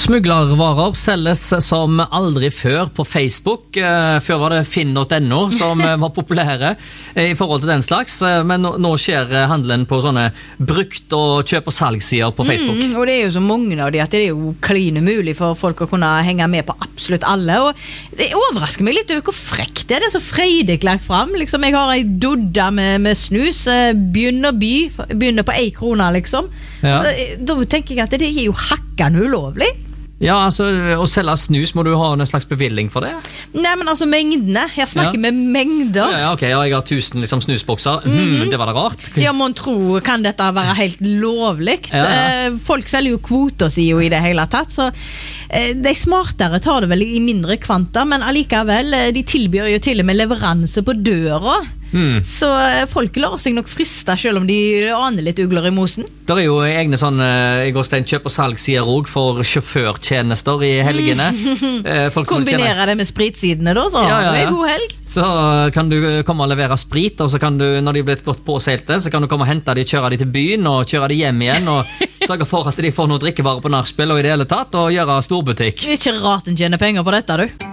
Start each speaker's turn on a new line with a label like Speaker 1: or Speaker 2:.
Speaker 1: Smuglervarer selges som aldri før på Facebook. Før var det finn.no som var populære i forhold til den slags, men nå skjer handelen på sånne brukt- og kjøp- og salgssider på Facebook.
Speaker 2: Og det jo så mange av de at det jo klin umulig for folk å kunne henge med på absolutt alle, og det overrasker meg litt over hvor frekt det så freidig lagt fram. Liksom, jeg har en dodda med snus, begynner på 1 krone, liksom.
Speaker 1: Ja.
Speaker 2: Så da tenker jeg at det jo hakkende ulovlig.
Speaker 1: Ja, altså, å selge snus, må du ha en slags bevilling for det?
Speaker 2: Nei, men altså mengdene. Jeg snakker med mengder.
Speaker 1: Ja, ok, jeg har 1000 liksom, snusbokser. Det var det rart.
Speaker 2: Ja, man tror, kan dette være helt lovligt?
Speaker 1: Ja.
Speaker 2: Folk selger jo kvoter, sier jo i det hele tatt, så de smartere tar det vel i mindre kvanta, men allikevel, de tilbyr jo til og med leveranse på døra. Så folk lar seg nok friste selv om de aner litt ugler i mosen.
Speaker 1: Det jo egne sånn i Gåstein kjøp- og salgsider også for sjåførtjenester i helgene.
Speaker 2: Kombinere det med spritsidene da, så det er god helg.
Speaker 1: Så kan du komme og levere sprit, og så kan du, når de blitt godt påseilte, så kan du komme og hente de, kjøre de til byen og kjøre de hjem igjen, og sørge for at de får noe drikkevarer på nachspiel og i det hele tatt, og gjøre storbutikk.
Speaker 2: Det ikke rart en tjener penger på dette, du.